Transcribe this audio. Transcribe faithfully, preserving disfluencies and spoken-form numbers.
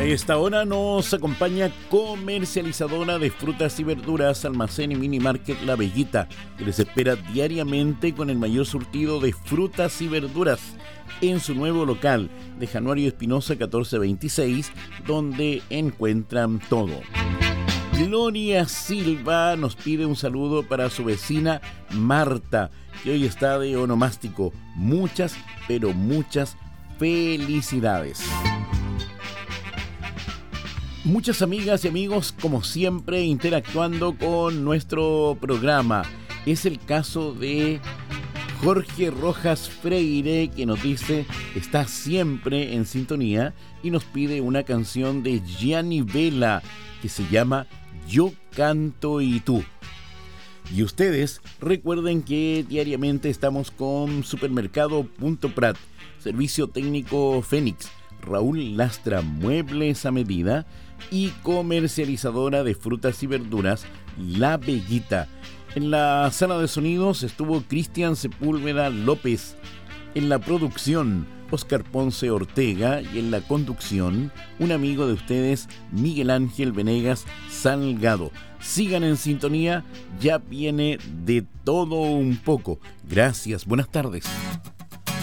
esta hora nos acompaña comercializadora de frutas y verduras, Almacén y Mini Market La Veguita, que les espera diariamente con el mayor surtido de frutas y verduras en su nuevo local de Januario Espinosa catorce veintiséis, donde encuentran todo. Gloria Silva nos pide un saludo para su vecina Marta, que hoy está de onomástico. Muchas, pero muchas felicidades. Muchas amigas y amigos, como siempre, interactuando con nuestro programa. Es el caso de Jorge Rojas Freire, que nos dice está siempre en sintonía y nos pide una canción de Gianni Vela que se llama Yo Canto y Tú. Y ustedes recuerden que diariamente estamos con Supermercado Punto Prat, Servicio Técnico Fénix, Raúl Lastra Muebles a Medida y comercializadora de frutas y verduras La Veguita. En la sala de sonidos estuvo Cristian Sepúlveda López, en la producción Oscar Ponce Ortega y en la conducción un amigo de ustedes, Miguel Ángel Venegas Salgado. Sigan en sintonía, ya viene de todo un poco. Gracias, buenas tardes.